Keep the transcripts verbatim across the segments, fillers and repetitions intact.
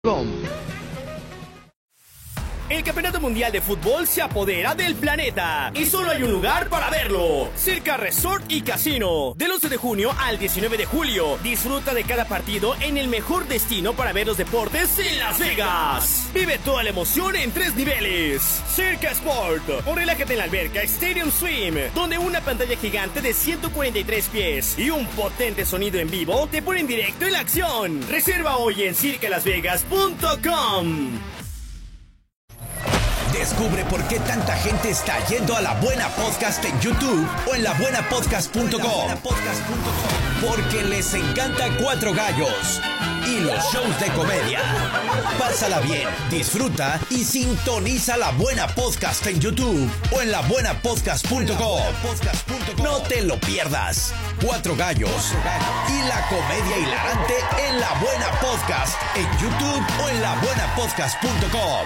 El Campeonato Mundial de Fútbol se apodera del planeta y solo hay un lugar para verlo: Circa Resort y Casino. Del once de junio al diecinueve de julio, disfruta de cada partido en el mejor destino para ver los deportes en Las Vegas. Vive toda la emoción en tres niveles: Circa Sport, o relájate en la alberca Stadium Swim, donde una pantalla gigante de ciento cuarenta y tres pies y un potente sonido en vivo te ponen directo en la acción. Reserva hoy en circa las vegas punto com. Descubre por qué tanta gente está yendo a La Buena Podcast en YouTube o en la buena podcast punto com. Porque les encanta Cuatro Gallos y los shows de comedia. Pásala bien, disfruta y sintoniza La Buena Podcast en YouTube o en la buena podcast punto com. No te lo pierdas. Cuatro Gallos y la comedia hilarante en La Buena Podcast en YouTube o en la buena podcast punto com.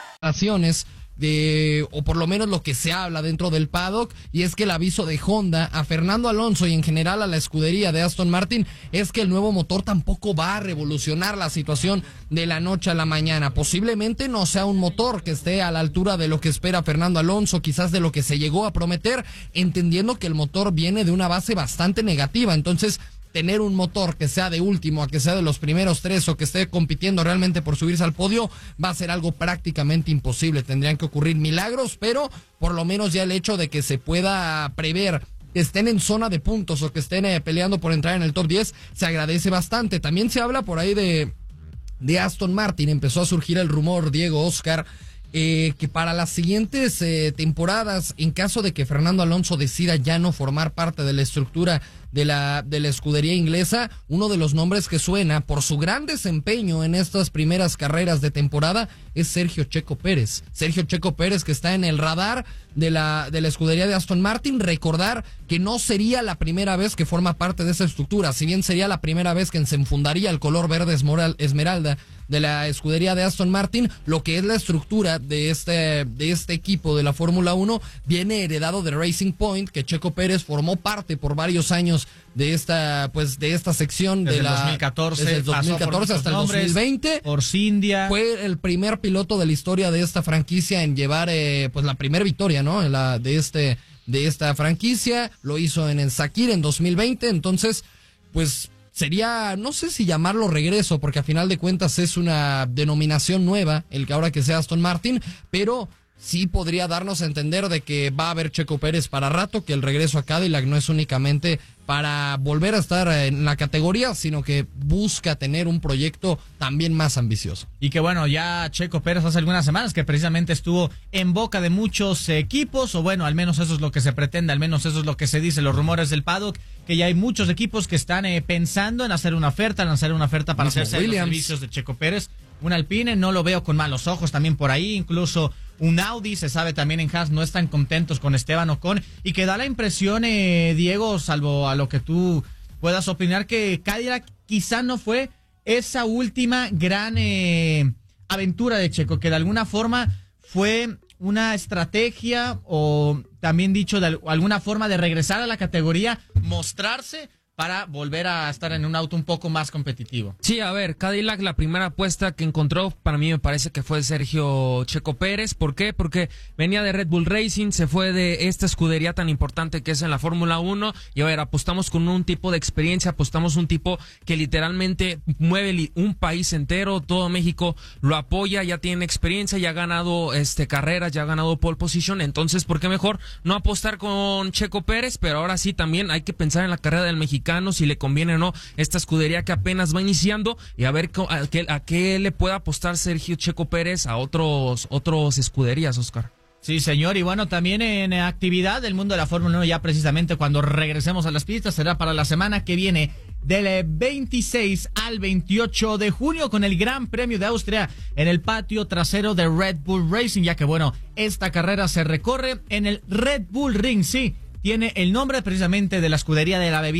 De, o por lo menos lo que se habla dentro del paddock, y es que el aviso de Honda a Fernando Alonso y en general a la escudería de Aston Martin es que el nuevo motor tampoco va a revolucionar la situación de la noche a la mañana. Posiblemente no sea un motor que esté a la altura de lo que espera Fernando Alonso, quizás de lo que se llegó a prometer, entendiendo que el motor viene de una base bastante negativa. Entonces, tener un motor que sea de último, a que sea de los primeros tres o que esté compitiendo realmente por subirse al podio, va a ser algo prácticamente imposible. Tendrían que ocurrir milagros, pero por lo menos ya el hecho de que se pueda prever que estén en zona de puntos o que estén eh, peleando por entrar en el top diez, se agradece bastante. También se habla por ahí de, de Aston Martin. Empezó a surgir el rumor, Diego, Oscar, Eh, que para las siguientes eh, temporadas, en caso de que Fernando Alonso decida ya no formar parte de la estructura de la, de la escudería inglesa, uno de los nombres que suena por su gran desempeño en estas primeras carreras de temporada es Sergio Checo Pérez. Sergio Checo Pérez, que está en el radar de la, de la escudería de Aston Martin. Recordar que no sería la primera vez que forma parte de esa estructura, si bien sería la primera vez que se enfundaría el color verde esmeralda de la escudería de Aston Martin. Lo que es la estructura de este, de este equipo de la Fórmula uno viene heredado de Racing Point, que Checo Pérez formó parte por varios años de esta, pues, de esta sección desde de la, el dos mil catorce, desde el dos mil catorce hasta el dos mil veinte. Force India. Fue el primer piloto de la historia de esta franquicia en llevar, eh, pues, la primera victoria, ¿no? En la, de este, de esta franquicia. Lo hizo en el Sakir en dos mil veinte. Entonces, pues, sería, no sé si llamarlo regreso, porque a final de cuentas es una denominación nueva, el que ahora que sea Aston Martin, pero sí podría darnos a entender de que va a haber Checo Pérez para rato, que el regreso a Cadillac no es únicamente para volver a estar en la categoría, sino que busca tener un proyecto también más ambicioso. Y que bueno, ya Checo Pérez hace algunas semanas que precisamente estuvo en boca de muchos equipos, o bueno, al menos eso es lo que se pretende, al menos eso es lo que se dice, los rumores del paddock, que ya hay muchos equipos que están eh, pensando en hacer una oferta, en hacer una oferta para hacerse los servicios de Checo Pérez. Un Alpine no lo veo con malos ojos también por ahí, incluso un Audi, se sabe también en Haas no están contentos con Esteban Ocon, y que da la impresión, eh, Diego, salvo a lo que tú puedas opinar, que Cadillac quizá no fue esa última gran eh, aventura de Checo, que de alguna forma fue una estrategia, o también dicho de alguna forma, de regresar a la categoría, mostrarse para volver a estar en un auto un poco más competitivo. Sí, a ver, Cadillac, la primera apuesta que encontró, para mí me parece que fue Sergio Checo Pérez. ¿Por qué? Porque venía de Red Bull Racing, se fue de esta escudería tan importante que es en la Fórmula uno, y a ver, apostamos con un tipo de experiencia, apostamos un tipo que literalmente mueve un país entero, todo México lo apoya, ya tiene experiencia, ya ha ganado este carreras, ya ha ganado pole position. Entonces, ¿por qué mejor no apostar con Checo Pérez? Pero ahora sí también hay que pensar en la carrera del mexicano, si le conviene o no esta escudería que apenas va iniciando, y a ver a qué, a qué le puede apostar Sergio Checo Pérez a otros otros escuderías, Oscar. Sí, señor, y bueno, también en actividad del mundo de la Fórmula uno, ya precisamente cuando regresemos a las pistas, será para la semana que viene, del veintiséis al veintiocho de junio, con el Gran Premio de Austria en el patio trasero de Red Bull Racing, ya que bueno, esta carrera se recorre en el Red Bull Ring, sí, tiene el nombre precisamente de la escudería de la bebida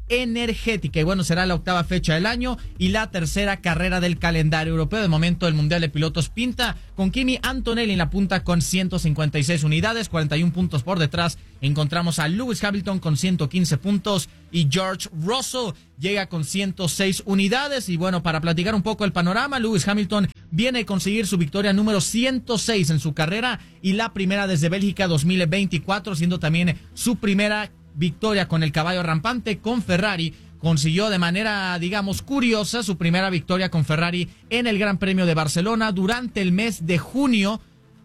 energética. Y bueno, será la octava fecha del año y la tercera carrera del calendario europeo. De momento el Mundial de Pilotos pinta con Kimi Antonelli en la punta con ciento cincuenta y seis unidades, cuarenta y uno puntos por detrás. Encontramos a Lewis Hamilton con ciento quince puntos y George Russell llega con ciento seis unidades. Y bueno, para platicar un poco el panorama, Lewis Hamilton viene a conseguir su victoria número ciento seis en su carrera y la primera desde Bélgica dos mil veinticuatro, siendo también su primera victoria con el caballo rampante con Ferrari. Consiguió de manera, digamos, curiosa su primera victoria con Ferrari en el Gran Premio de Barcelona durante el mes de junio.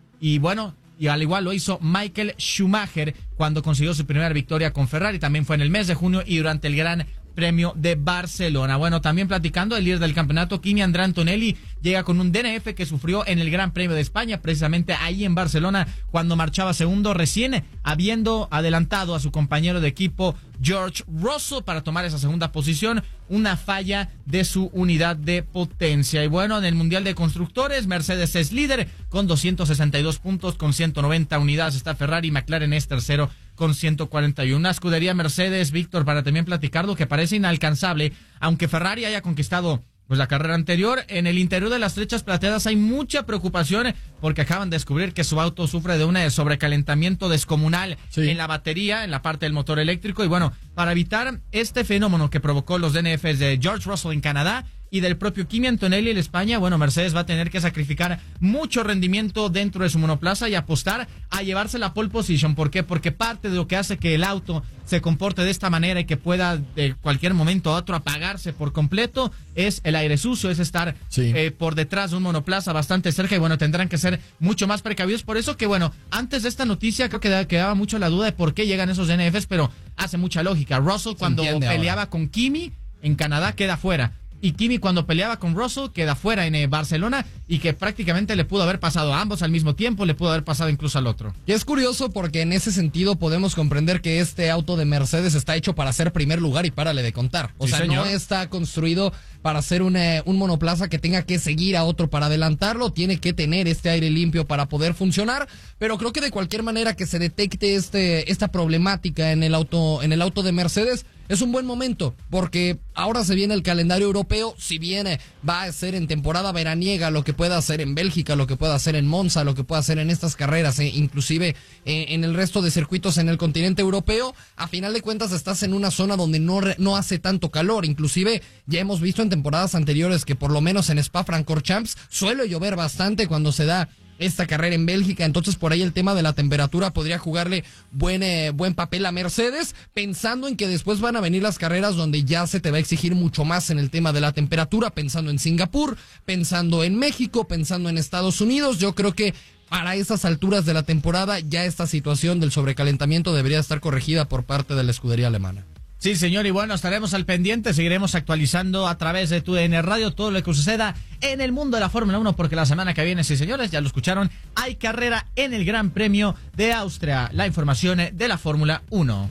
Y bueno, y al igual lo hizo Michael Schumacher cuando consiguió su primera victoria con Ferrari. También fue en el mes de junio y durante el Gran Premio de Barcelona. Bueno, también platicando, el líder del campeonato, Kimi Andrea Antonelli, llega con un D N F que sufrió en el Gran Premio de España, precisamente ahí en Barcelona, cuando marchaba segundo, recién habiendo adelantado a su compañero de equipo George Russell para tomar esa segunda posición, una falla de su unidad de potencia. Y bueno, en el Mundial de Constructores, Mercedes es líder con doscientos sesenta y dos puntos, con ciento noventa unidades está Ferrari, McLaren es tercero con ciento cuarenta y uno. Una escudería Mercedes, Víctor, para también platicarlo, que parece inalcanzable, aunque Ferrari haya conquistado pues la carrera anterior. En el interior de las flechas plateadas hay mucha preocupación porque acaban de descubrir que su auto sufre de un sobrecalentamiento descomunal sí. en la batería, en la parte del motor eléctrico. Y bueno, para evitar este fenómeno que provocó los D N Fs de George Russell en Canadá y del propio Kimi Antonelli en España, bueno, Mercedes va a tener que sacrificar mucho rendimiento dentro de su monoplaza y apostar a llevarse la pole position. ¿Por qué? Porque parte de lo que hace que el auto se comporte de esta manera y que pueda de cualquier momento a otro apagarse por completo es el aire sucio, es estar sí. eh, por detrás de un monoplaza bastante cerca. Y bueno, tendrán que ser mucho más precavidos. Por eso que bueno, antes de esta noticia creo que quedaba mucho la duda de por qué llegan esos D N Fs, pero hace mucha lógica. Russell cuando peleaba ahora. con Kimi en Canadá queda fuera. Y Kimi cuando peleaba con Russell queda fuera en eh, Barcelona, y que prácticamente le pudo haber pasado a ambos al mismo tiempo, le pudo haber pasado incluso al otro. Y es curioso porque en ese sentido podemos comprender que este auto de Mercedes está hecho para ser primer lugar y párale de contar. O sí, sea, señor. No está construido para ser un, eh, un monoplaza que tenga que seguir a otro para adelantarlo, tiene que tener este aire limpio para poder funcionar, pero creo que de cualquier manera que se detecte este esta problemática en el auto en el auto de Mercedes es un buen momento, porque ahora se viene el calendario europeo. Si viene, va a ser en temporada veraniega lo que pueda hacer en Bélgica, lo que pueda hacer en Monza, lo que pueda hacer en estas carreras, eh, inclusive eh, en el resto de circuitos en el continente europeo. A final de cuentas estás en una zona donde no, no hace tanto calor. Inclusive ya hemos visto en temporadas anteriores que por lo menos en Spa-Francorchamps suele llover bastante cuando se da esta carrera en Bélgica. Entonces por ahí el tema de la temperatura podría jugarle buen, eh, buen papel a Mercedes, pensando en que después van a venir las carreras donde ya se te va a exigir mucho más en el tema de la temperatura, pensando en Singapur, pensando en México, pensando en Estados Unidos. Yo creo que para esas alturas de la temporada ya esta situación del sobrecalentamiento debería estar corregida por parte de la escudería alemana. Sí, señor, y bueno, estaremos al pendiente, seguiremos actualizando a través de T U D N Radio todo lo que suceda en el mundo de la Fórmula uno, porque la semana que viene, sí, señores, ya lo escucharon, hay carrera en el Gran Premio de Austria. La información de la Fórmula uno.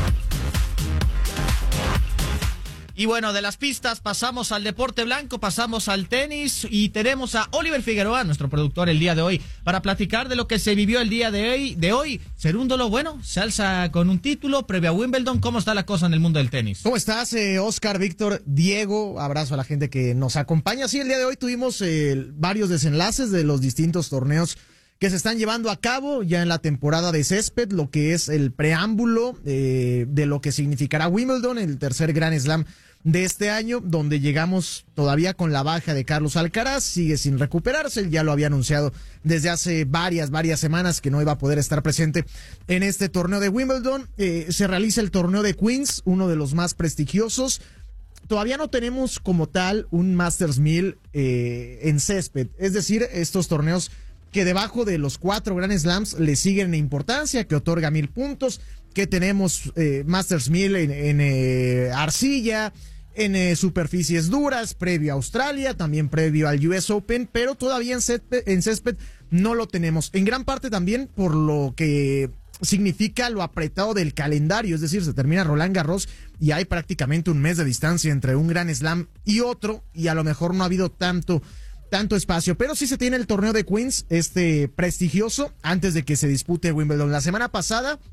Y bueno, de las pistas pasamos al deporte blanco, pasamos al tenis y tenemos a Oliver Figueroa, nuestro productor, el día de hoy, para platicar de lo que se vivió el día de hoy. De hoy. Cerúndolo, bueno, se alza con un título previo a Wimbledon. ¿Cómo está la cosa en el mundo del tenis? ¿Cómo estás, eh, Oscar, Víctor, Diego? Abrazo a la gente que nos acompaña. Sí, el día de hoy tuvimos eh, varios desenlaces de los distintos torneos que se están llevando a cabo ya en la temporada de césped, lo que es el preámbulo eh, de lo que significará Wimbledon, el tercer Grand Slam de este año, donde llegamos todavía con la baja de Carlos Alcaraz, sigue sin recuperarse. Él ya lo había anunciado desde hace varias, varias semanas que no iba a poder estar presente en este torneo de Wimbledon. Eh, se realiza el torneo de Queens, uno de los más prestigiosos. Todavía no tenemos como tal un Masters mil eh, en césped, es decir, estos torneos que debajo de los cuatro Grand Slams le siguen en importancia, que otorga mil puntos, que tenemos eh, Masters mil en, en eh, arcilla, en eh, superficies duras, previo a Australia, también previo al U S Open, pero todavía en césped, en césped no lo tenemos. En gran parte también por lo que significa lo apretado del calendario, es decir, se termina Roland Garros y hay prácticamente un mes de distancia entre un Grand Slam y otro, y a lo mejor no ha habido tanto tanto espacio, pero sí se tiene el torneo de Queens, este prestigioso, antes de que se dispute Wimbledon. La semana pasada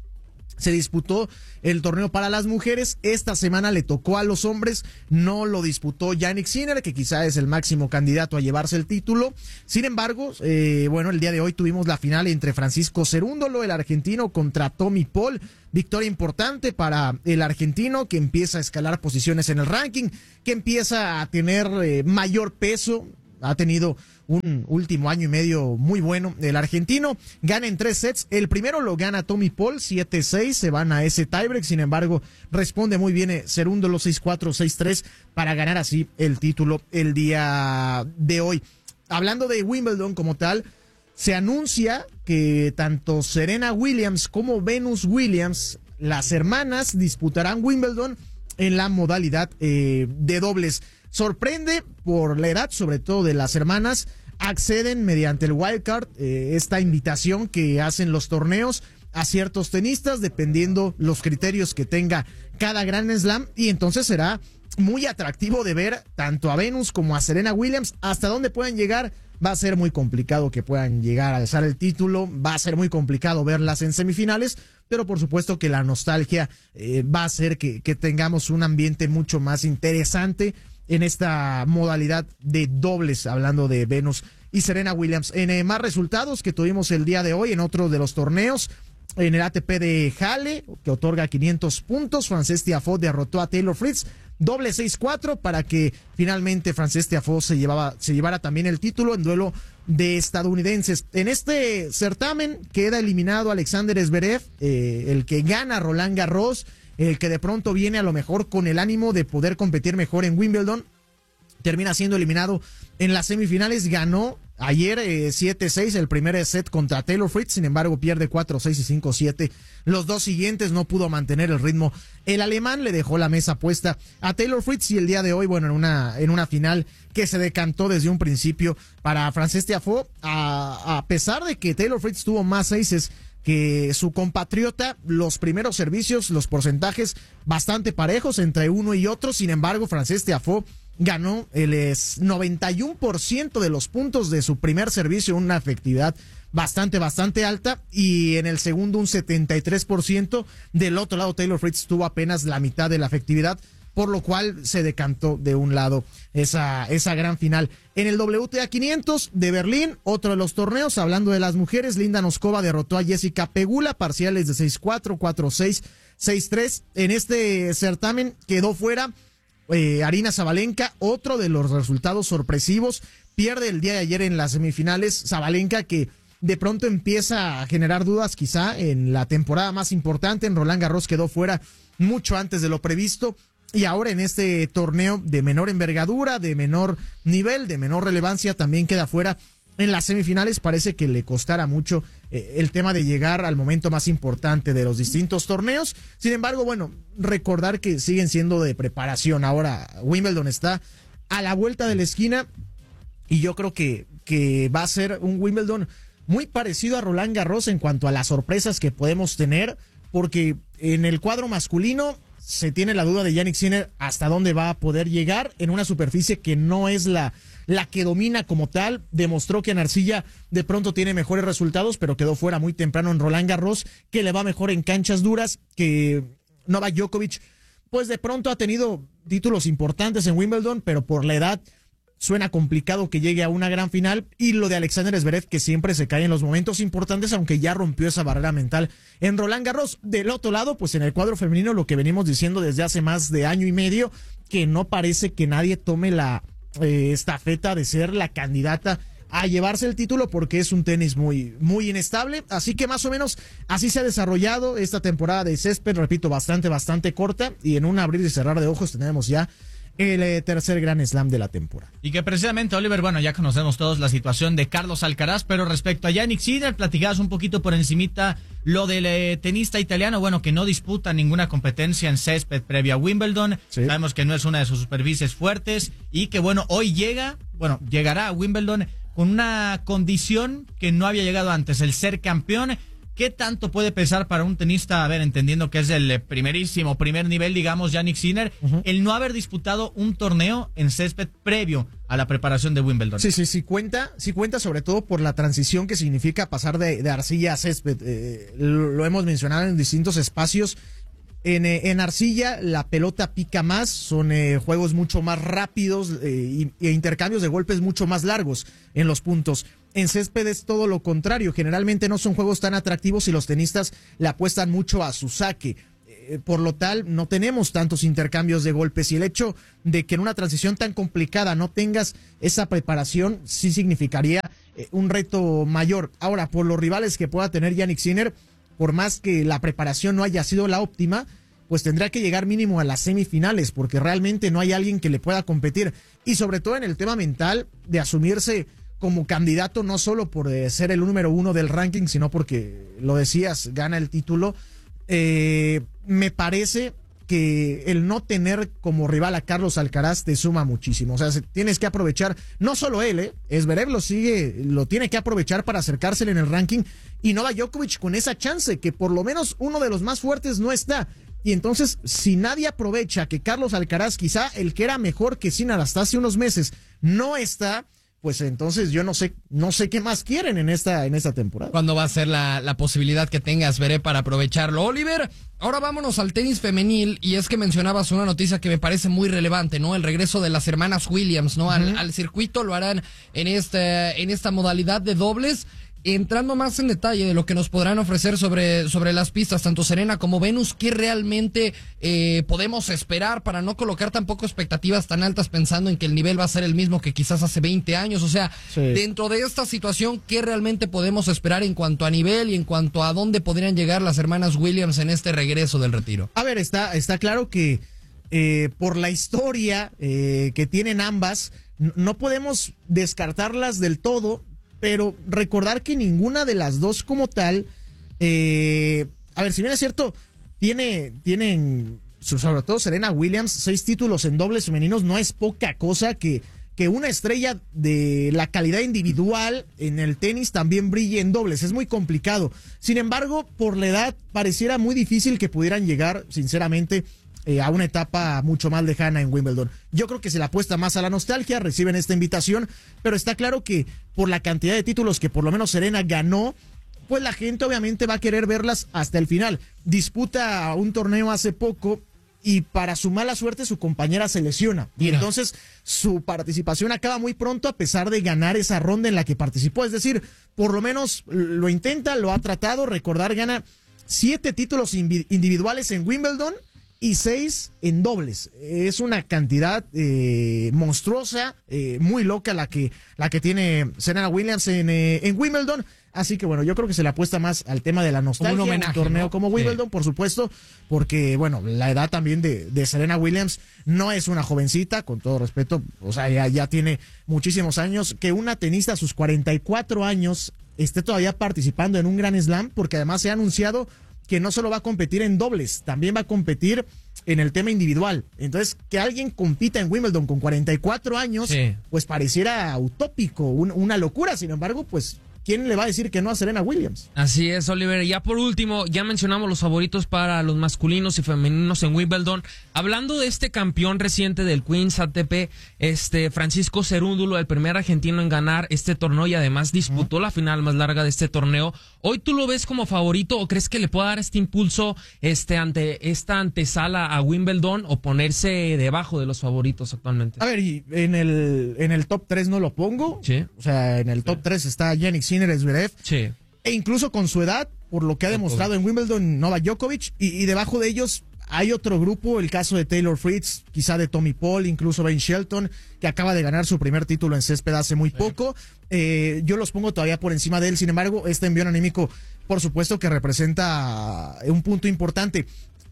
Se disputó el torneo para las mujeres. Esta semana le tocó a los hombres. No lo disputó Jannik Sinner, que quizá es el máximo candidato a llevarse el título. Sin embargo, eh, bueno, el día de hoy tuvimos la final entre Francisco Cerúndolo, el argentino, contra Tommy Paul. Victoria importante para el argentino, que empieza a escalar posiciones en el ranking, que empieza a tener eh, mayor peso. Ha tenido un último año y medio muy bueno. El argentino gana en tres sets. El primero lo gana Tommy Paul, siete seis. Se van a ese tiebreak. Sin embargo, responde muy bien Cerúndolo, seis cuatro, seis tres, para ganar así el título el día de hoy. Hablando de Wimbledon como tal, se anuncia que tanto Serena Williams como Venus Williams, las hermanas, disputarán Wimbledon en la modalidad eh, de dobles. Sorprende por la edad, sobre todo de las hermanas. Acceden mediante el wildcard, eh, esta invitación que hacen los torneos a ciertos tenistas, dependiendo los criterios que tenga cada Grand Slam, y entonces será muy atractivo de ver tanto a Venus como a Serena Williams. Hasta dónde pueden llegar, va a ser muy complicado que puedan llegar a alzar el título, va a ser muy complicado verlas en semifinales, pero por supuesto que la nostalgia eh, va a hacer que, que tengamos un ambiente mucho más interesante en esta modalidad de dobles, hablando de Venus y Serena Williams. En eh, más resultados que tuvimos el día de hoy en otro de los torneos, en el A T P de Halle, que otorga quinientos puntos, Frances Tiafoe derrotó a Taylor Fritz, doble seis cuatro, para que finalmente Frances Tiafoe se, llevaba, se llevara también el título en duelo de estadounidenses. En este certamen queda eliminado Alexander Zverev, eh, el que gana Roland Garros, el que de pronto viene a lo mejor con el ánimo de poder competir mejor en Wimbledon, termina siendo eliminado en las semifinales. Ganó ayer eh, siete seis el primer set contra Taylor Fritz, sin embargo pierde cuatro seis y cinco siete los dos siguientes. No pudo mantener el ritmo el alemán, le dejó la mesa puesta a Taylor Fritz, y el día de hoy, bueno, en una, en una final que se decantó desde un principio para Frances Tiafoe, a, a pesar de que Taylor Fritz tuvo más aces que su compatriota. Los primeros servicios, los porcentajes bastante parejos entre uno y otro. Sin embargo, Frances Tiafoe ganó el noventa y uno por ciento de los puntos de su primer servicio, una efectividad bastante, bastante alta, y en el segundo un setenta y tres por ciento. Del otro lado, Taylor Fritz tuvo apenas la mitad de la efectividad, por lo cual se decantó de un lado esa, esa gran final. En el W T A quinientos de Berlín, otro de los torneos, hablando de las mujeres, Linda Noskova derrotó a Jessica Pegula, parciales de seis cuatro, cuatro seis, seis tres. En este certamen quedó fuera eh, Aryna Sabalenka, otro de los resultados sorpresivos. Pierde el día de ayer en las semifinales Sabalenka, que de pronto empieza a generar dudas quizá en la temporada más importante. En Roland Garros quedó fuera mucho antes de lo previsto, y ahora en este torneo de menor envergadura, de menor nivel, de menor relevancia, también queda fuera en las semifinales. Parece que le costará mucho eh, el tema de llegar al momento más importante de los distintos torneos. Sin embargo, bueno, recordar que siguen siendo de preparación. Ahora Wimbledon está a la vuelta de la esquina, y yo creo que, que va a ser un Wimbledon muy parecido a Roland Garros en cuanto a las sorpresas que podemos tener, porque en el cuadro masculino se tiene la duda de Jannik Sinner hasta dónde va a poder llegar en una superficie que no es la, la que domina como tal. Demostró que en arcilla de pronto tiene mejores resultados, pero quedó fuera muy temprano en Roland Garros, que le va mejor en canchas duras, que Novak Djokovic pues de pronto ha tenido títulos importantes en Wimbledon, pero por la edad suena complicado que llegue a una gran final. Y lo de Alexander Zverev, que siempre se cae en los momentos importantes, aunque ya rompió esa barrera mental en Roland Garros. Del otro lado, pues en el cuadro femenino, lo que venimos diciendo desde hace más de año y medio, que no parece que nadie tome la eh, estafeta de ser la candidata a llevarse el título, porque es un tenis muy, muy inestable. Así que más o menos así se ha desarrollado esta temporada de césped, repito, bastante, bastante corta, y en un abrir y cerrar de ojos tenemos ya el eh, tercer Grand Slam de la temporada. Y que precisamente, Oliver, bueno, ya conocemos todos la situación de Carlos Alcaraz, pero respecto a Jannik Sinner, platicabas un poquito por encimita lo del eh, tenista italiano, bueno, que no disputa ninguna competencia en césped previa a Wimbledon. Sí. Sabemos que no es una de sus superficies fuertes, y que, bueno, hoy llega, bueno, llegará a Wimbledon con una condición que no había llegado antes, el ser campeón. ¿Qué tanto puede pesar para un tenista, a ver, entendiendo que es el primerísimo, primer nivel, digamos, Jannik Sinner, uh-huh. el no haber disputado un torneo en césped previo a la preparación de Wimbledon. Sí, sí, sí cuenta, sí cuenta sobre todo por la transición que significa pasar de, de arcilla a césped. Eh, lo, lo hemos mencionado en distintos espacios. En, eh, en arcilla la pelota pica más, son eh, juegos mucho más rápidos eh, y, e intercambios de golpes mucho más largos en los puntos. En césped es todo lo contrario, generalmente no son juegos tan atractivos y los tenistas le apuestan mucho a su saque. Eh, por lo tal, no tenemos tantos intercambios de golpes y el hecho de que en una transición tan complicada no tengas esa preparación sí significaría eh, un reto mayor. Ahora, por los rivales que pueda tener Jannik Sinner, por más que la preparación no haya sido la óptima, pues tendrá que llegar mínimo a las semifinales, porque realmente no hay alguien que le pueda competir. Y sobre todo en el tema mental de asumirse como candidato, no solo por eh, ser el número uno del ranking, sino porque, lo decías, gana el título. Eh, me parece que el no tener como rival a Carlos Alcaraz te suma muchísimo. O sea, tienes que aprovechar, no solo él, ¿eh? Zverev lo sigue, lo tiene que aprovechar para acercársele en el ranking, y Novak Djokovic con esa chance, que por lo menos uno de los más fuertes no está. Y entonces, si nadie aprovecha que Carlos Alcaraz, quizá el que era mejor que Sinner hasta hace unos meses, no está, pues entonces yo no sé, no sé qué más quieren en esta, en esta temporada. ¿Cuándo va a ser la, la posibilidad que tengas, veré, para aprovecharlo? Oliver, ahora vámonos al tenis femenil, y es que mencionabas una noticia que me parece muy relevante, ¿no? El regreso de las hermanas Williams, ¿no? Uh-huh. Al, al circuito, lo harán en esta, en esta modalidad de dobles. Entrando más en detalle de lo que nos podrán ofrecer sobre, sobre las pistas, tanto Serena como Venus, ¿qué realmente eh, podemos esperar para no colocar tampoco expectativas tan altas pensando en que el nivel va a ser el mismo que quizás hace veinte años? O sea, sí. Dentro de esta situación, ¿qué realmente podemos esperar en cuanto a nivel y en cuanto a dónde podrían llegar las hermanas Williams en este regreso del retiro? A ver, está, está claro que eh, por la historia eh, que tienen ambas, no podemos descartarlas del todo, pero recordar que ninguna de las dos como tal, eh, a ver, si bien es cierto, tiene, tienen, sobre todo Serena Williams, seis títulos en dobles femeninos, no es poca cosa que, que una estrella de la calidad individual en el tenis también brille en dobles, es muy complicado. Sin embargo, por la edad, pareciera muy difícil que pudieran llegar, sinceramente, Eh, a una etapa mucho más lejana en Wimbledon. Yo creo que se le apuesta más a la nostalgia, reciben esta invitación, pero está claro que por la cantidad de títulos que por lo menos Serena ganó, pues la gente obviamente va a querer verlas hasta el final. Disputa un torneo hace poco y para su mala suerte su compañera se lesiona. Y Mira. entonces su participación acaba muy pronto a pesar de ganar esa ronda en la que participó. Es decir, por lo menos lo intenta, lo ha tratado. Recordar, gana siete títulos individuales en Wimbledon y seis en dobles. Es una cantidad eh, monstruosa, eh, muy loca la que la que tiene Serena Williams en, eh, en Wimbledon. Así que bueno, yo creo que se le apuesta más al tema de la nostalgia. Como un homenaje, un torneo, ¿no? Como Wimbledon, sí. Por supuesto, porque bueno, la edad también de, de Serena Williams no es una jovencita, con todo respeto, o sea, ya, ya tiene muchísimos años. Que una tenista a sus cuarenta y cuatro años esté todavía participando en un Grand Slam, porque además se ha anunciado que no solo va a competir en dobles, también va a competir en el tema individual. Entonces, que alguien compita en Wimbledon con cuarenta y cuatro años, sí. Pues pareciera utópico, un, una locura. Sin embargo, pues, ¿quién le va a decir que no a Serena Williams? Así es, Oliver. Ya por último, ya mencionamos los favoritos para los masculinos y femeninos en Wimbledon. Hablando de este campeón reciente del Queens A T P, este Francisco Cerúndulo, el primer argentino en ganar este torneo y además disputó uh-huh. la final más larga de este torneo. ¿Hoy tú lo ves como favorito o crees que le pueda dar este impulso este ante esta antesala a Wimbledon o ponerse debajo de los favoritos actualmente? A ver, y en el en el top tres no lo pongo. Sí. O sea, en el top sí. tres está Jannik Sinner, Zverev. Sí. E incluso con su edad, por lo que ha demostrado en Wimbledon, Novak Djokovic, y, y debajo de ellos hay otro grupo, el caso de Taylor Fritz, quizá de Tommy Paul, incluso Ben Shelton, que acaba de ganar su primer título en césped hace muy poco. Eh, yo los pongo todavía por encima de él. Sin embargo, este envío anímico, por supuesto que representa un punto importante.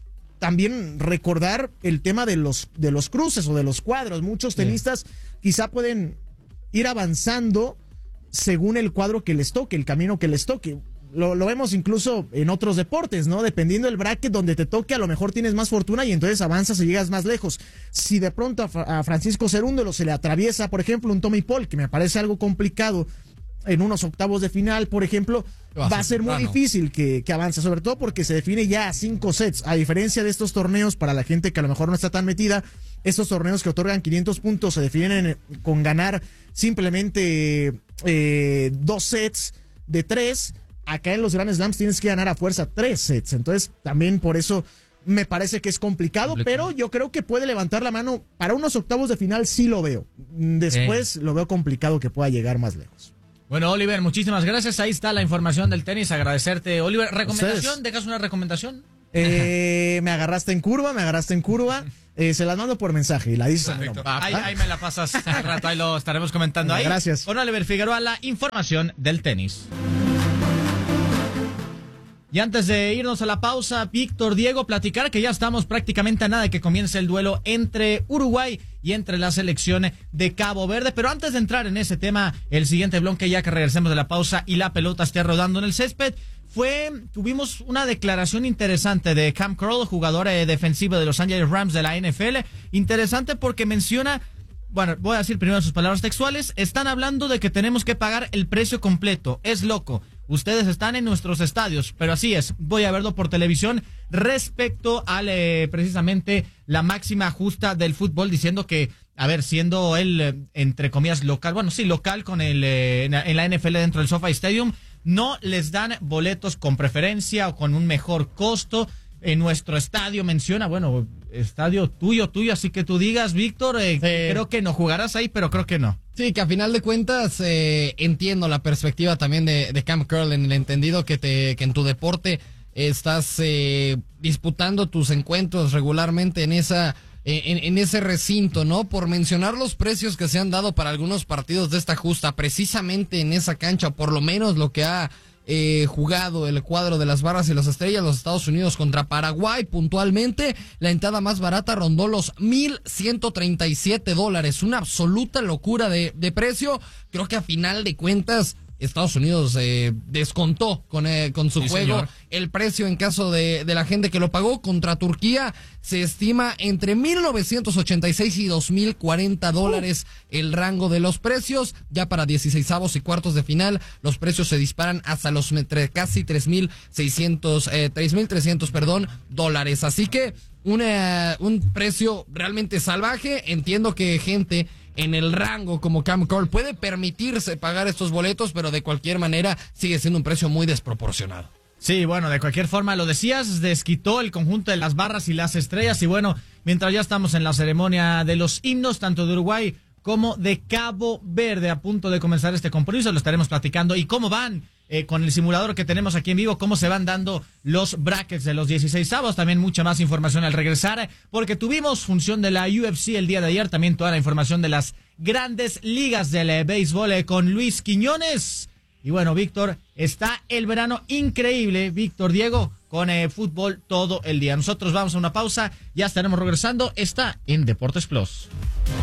También recordar el tema de los, de los cruces o de los cuadros. Muchos tenistas sí. quizá pueden ir avanzando según el cuadro que les toque, el camino que les toque. Lo, lo vemos incluso en otros deportes, ¿no? Dependiendo del bracket donde te toque, a lo mejor tienes más fortuna y entonces avanzas y llegas más lejos. Si de pronto a, a Francisco Cerúndolo se le atraviesa, por ejemplo, un Tommy Paul, que me parece algo complicado, en unos octavos de final, por ejemplo, va, va a ser muy temprano. difícil que, que avance, sobre todo porque se define ya a cinco sets, a diferencia de estos torneos, para la gente que a lo mejor no está tan metida, estos torneos que otorgan quinientos puntos se definen en, con ganar simplemente eh, dos sets de tres. Acá en los Grand Slams tienes que ganar a fuerza tres sets, entonces también por eso me parece que es complicado, complicado. pero yo creo que puede levantar la mano. Para unos octavos de final sí lo veo, después eh. lo veo complicado que pueda llegar más lejos. Bueno, Oliver, muchísimas gracias. Ahí está la información del tenis. Agradecerte, Oliver. ¿Recomendación? ¿Dejas una recomendación? Eh, me agarraste en curva, me agarraste en curva. Eh, se las mando por mensaje y la dices. Ahí, ahí me la pasas al rato, ahí lo estaremos comentando. Ahí. Gracias. Con Oliver Figueroa, la información del tenis. Y antes de irnos a la pausa, Víctor, Diego, platicar que ya estamos prácticamente a nada de que comience el duelo entre Uruguay y entre la selección de Cabo Verde. Pero antes de entrar en ese tema, el siguiente bloque, ya que regresemos de la pausa y la pelota esté rodando en el césped, fue, tuvimos una declaración interesante de Cam Curl, jugador eh, defensivo de Los Angeles Rams de la N F L. Interesante porque menciona... Bueno, voy a decir primero sus palabras textuales. Están hablando de que tenemos que pagar el precio completo. Es loco. Ustedes están en nuestros estadios, pero así es. Voy a verlo por televisión respecto a eh, precisamente la máxima justa del fútbol, diciendo que, a ver, siendo él, eh, entre comillas, local, bueno, sí, local con el eh, en, en la N F L dentro del SoFi Stadium, no les dan boletos con preferencia o con un mejor costo. En nuestro estadio menciona, bueno, estadio tuyo, tuyo, así que tú digas, Víctor, eh, sí. creo que no jugarás ahí, pero creo que no. Sí, que a final de cuentas eh, entiendo la perspectiva también de, de Cam Curl, en el entendido que, te, que en tu deporte estás eh, disputando tus encuentros regularmente en esa... En, en ese recinto, ¿no? Por mencionar los precios que se han dado para algunos partidos de esta justa, precisamente en esa cancha, por lo menos lo que ha eh, jugado el cuadro de las Barras y las Estrellas, los Estados Unidos contra Paraguay, puntualmente, la entrada más barata rondó los mil ciento treinta y siete dólares, una absoluta locura de, de precio. Creo que a final de cuentas Estados Unidos eh, descontó con, eh, con su sí, juego señor. El precio en caso de, de la gente que lo pagó. Contra Turquía se estima entre mil novecientos ochenta y seis y dos mil cuarenta dólares uh. el rango de los precios. Ya para dieciseisavos y cuartos de final los precios se disparan hasta los entre casi tres mil seiscientos, eh, tres mil trescientos, perdón, dólares. Así que una, un precio realmente salvaje. Entiendo que gente en el rango como Cam Curl puede permitirse pagar estos boletos, pero de cualquier manera sigue siendo un precio muy desproporcionado. Sí, bueno, de cualquier forma, lo decías, desquitó el conjunto de las Barras y las Estrellas. Y bueno, mientras ya estamos en la ceremonia de los himnos, tanto de Uruguay como de Cabo Verde, a punto de comenzar este compromiso, lo estaremos platicando. ¿Y cómo van eh, con el simulador que tenemos aquí en vivo? ¿Cómo se van dando los brackets de los dieciseisavos? También mucha más información al regresar, porque tuvimos función de la U F C el día de ayer. También toda la información de las grandes ligas del eh, béisbol eh, con Luis Quiñones. Y bueno, Víctor, está el verano increíble, Víctor, Diego, con eh, fútbol todo el día. Nosotros vamos a una pausa, ya estaremos regresando. Está en Deportes Plus.